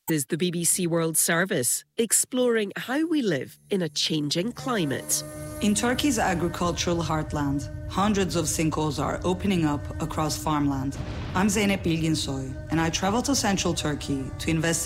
Is the BBC World Service, exploring how we live in a changing climate. In Turkey's agricultural heartland, hundreds of sinkholes are opening up across farmland. I'm Zeynep Bilginsoy, and I travel to central Turkey to investigate